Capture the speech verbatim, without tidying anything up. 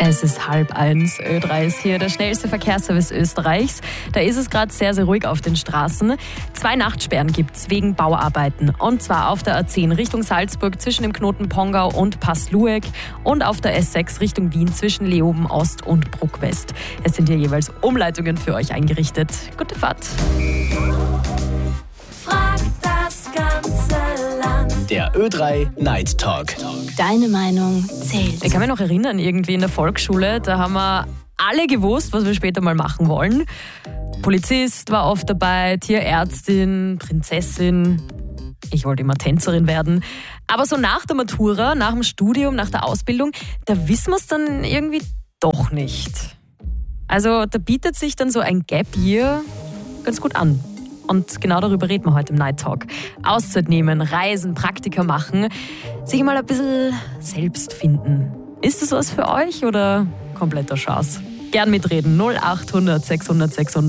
Es ist halb eins. Ö drei ist hier, der schnellste Verkehrsservice Österreichs. Da ist es gerade sehr, sehr ruhig auf den Straßen. Zwei Nachtsperren gibt es wegen Bauarbeiten. Und zwar auf der A zehn Richtung Salzburg zwischen dem Knoten Pongau und Pass-Lueck und auf der S sechs Richtung Wien zwischen Leoben Ost und Bruck West. Es sind hier jeweils Umleitungen für euch eingerichtet. Gute Fahrt. Frag das ganze Land. Der Ö drei Night Talk. Deine Meinung zählt. Ich kann mich noch erinnern, irgendwie in der Volksschule, da haben wir alle gewusst, was wir später mal machen wollen. Polizist war oft dabei, Tierärztin, Prinzessin. Ich wollte immer Tänzerin werden. Aber so nach der Matura, nach dem Studium, nach der Ausbildung, da wissen wir es dann irgendwie doch nicht. Also da bietet sich dann so ein Gap Year ganz gut an. Und genau darüber reden wir heute im Night Talk. Auszeit nehmen, reisen, Praktika machen, sich mal ein bisschen selbst finden. Ist das was für euch oder kompletter Schaß? Gern mitreden. null acht hundert sechshundert sechshundert